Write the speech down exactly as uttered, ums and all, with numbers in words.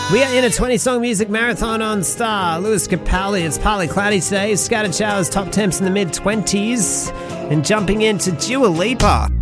We are in a twenty-song music marathon on Star. Lewis Capaldi, it's partly cloudy today. Scattered showers, top temps in the mid-twenties. And jumping into Dua Lipa.